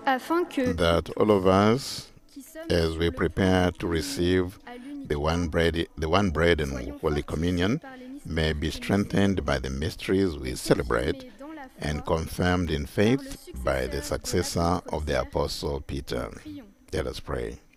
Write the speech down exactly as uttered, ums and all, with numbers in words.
that all of us, as we prepare to receive the one bread, the one bread and Holy Communion, may be strengthened by the mysteries we celebrate and confirmed in faith by the successor of the Apostle Peter. Let us pray.